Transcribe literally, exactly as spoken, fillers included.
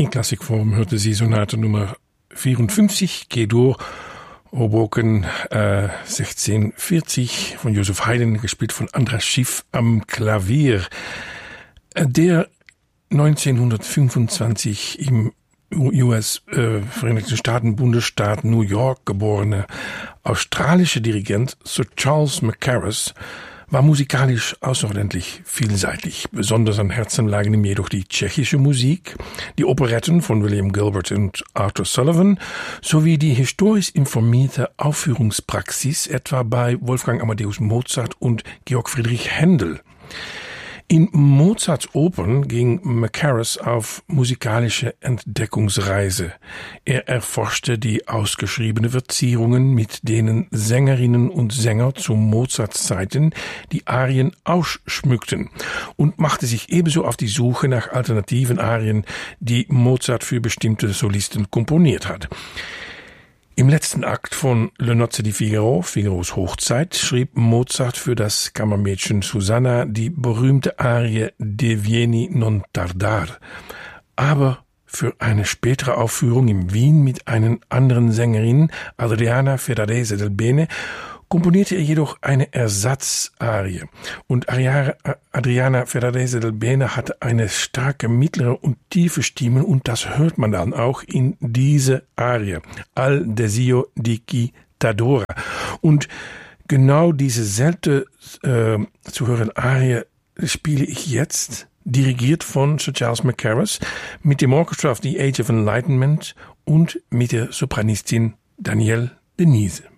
In Klassikform hörte sie Sonate Nummer vierundfünfzig, G-Dur, Hoboken äh, sechzehnhundertvierzig von Joseph Haydn, gespielt von Andras Schiff am Klavier. Der neunzehnhundertfünfundzwanzig im U S äh, Vereinigten Staaten Bundesstaat New York geborene australische Dirigent Sir Charles Mackerras war musikalisch außerordentlich vielseitig. Besonders am Herzen lagen ihm jedoch die tschechische Musik, die Operetten von William Gilbert und Arthur Sullivan sowie die historisch informierte Aufführungspraxis etwa bei Wolfgang Amadeus Mozart und Georg Friedrich Händel. In Mozarts Opern ging Mackerras auf musikalische Entdeckungsreise. Er erforschte die ausgeschriebene Verzierungen, mit denen Sängerinnen und Sänger zu Mozarts Zeiten die Arien ausschmückten und machte sich ebenso auf die Suche nach alternativen Arien, die Mozart für bestimmte Solisten komponiert hat. Im letzten Akt von Le Nozze di Figaro, Figaros Hochzeit, schrieb Mozart für das Kammermädchen Susanna die berühmte Arie De Vieni non tardar. Aber für eine spätere Aufführung in Wien mit einer anderen Sängerin, Adriana Ferrarese del Bene, komponierte er jedoch eine Ersatzarie. Und Adriana Ferrarese del Bene hatte eine starke mittlere und tiefe Stimme und das hört man dann auch in diese Arie. Al desio di chi t'adora. Und genau diese selten äh, zu hören Arie spiele ich jetzt, dirigiert von Sir Charles Mackerras, mit dem Orchestra of the Age of Enlightenment und mit der Sopranistin Danielle Denise.